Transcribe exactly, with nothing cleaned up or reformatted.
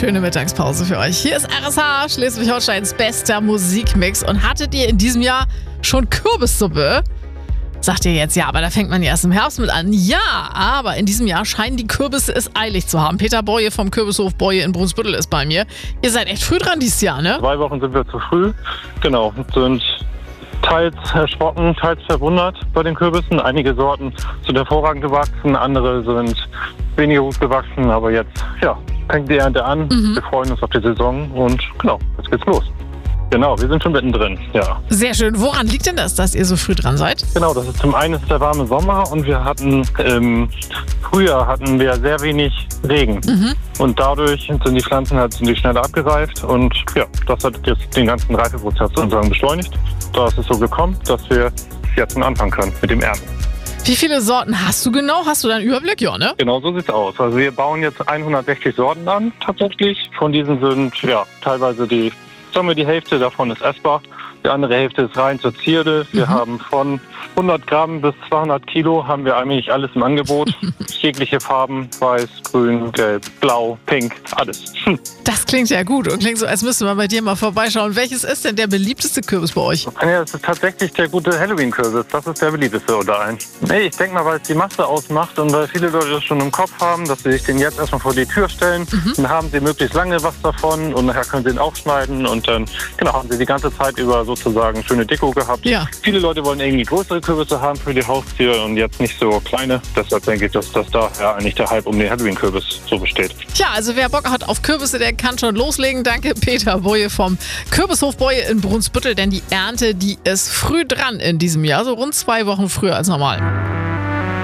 schöne Mittagspause für euch. Hier ist R S H, Schleswig-Holsteins bester Musikmix. Und hattet ihr in diesem Jahr schon Kürbissuppe? Sagt ihr jetzt, ja, aber da fängt man ja erst im Herbst mit an. Ja, aber in diesem Jahr scheinen die Kürbisse es eilig zu haben. Peter Boye vom Kürbishof Boye in Brunsbüttel ist bei mir. Ihr seid echt früh dran dieses Jahr, ne? Zwei Wochen sind wir zu früh. Genau, sind teils erschrocken, teils verwundert bei den Kürbissen. Einige Sorten sind hervorragend gewachsen, andere sind weniger gut gewachsen. Aber jetzt, ja, fängt die Ernte an. Mhm. Wir freuen uns auf die Saison und genau, jetzt geht's los. Genau, wir sind schon mittendrin, ja. Sehr schön. Woran liegt denn das, dass ihr so früh dran seid? Genau, das ist zum einen ist der warme Sommer und wir hatten im Frühjahr hatten wir sehr wenig Regen. Mhm. Und dadurch sind die Pflanzen halt sind die schneller abgereift und ja, das hat jetzt den ganzen Reifeprozess sozusagen beschleunigt. Da ist es so gekommen, dass wir jetzt anfangen können mit dem Ernten. Wie viele Sorten hast du genau? Hast du da einen Überblick? Ja, ne? Genau, so sieht's aus. Also wir bauen jetzt hundertsechzig Sorten an, tatsächlich. Von diesen sind ja teilweise die Sagen wir, die Hälfte davon ist essbar, die andere Hälfte ist rein zur Zierde. Wir mhm. haben von hundert Gramm bis zweihundert Kilo haben wir eigentlich alles im Angebot. Jegliche Farben, weiß, grün, gelb, blau, pink, alles. Das klingt ja gut und klingt so, als müsste man bei dir mal vorbeischauen. Welches ist denn der beliebteste Kürbis bei euch? Ja, das ist tatsächlich der gute Halloween-Kürbis. Das ist der beliebteste unter allen. Nee, ich denke mal, weil es die Masse ausmacht und weil viele Leute das schon im Kopf haben, dass sie sich den jetzt erstmal vor die Tür stellen. Mhm. Dann haben sie möglichst lange was davon und nachher können sie ihn aufschneiden und dann genau, haben sie die ganze Zeit über sozusagen schöne Deko gehabt. Ja. Viele Leute wollen irgendwie größere Kürbisse haben für die Haustiere und jetzt nicht so kleine. Deshalb denke ich, dass das da ja eigentlich der Hype um den Halloween-Kürbis so besteht. Tja, also wer Bock hat auf Kürbisse, der kann schon loslegen. Danke Peter Boye vom Kürbishof Boye in Brunsbüttel, denn die Ernte, die ist früh dran in diesem Jahr, so rund zwei Wochen früher als normal.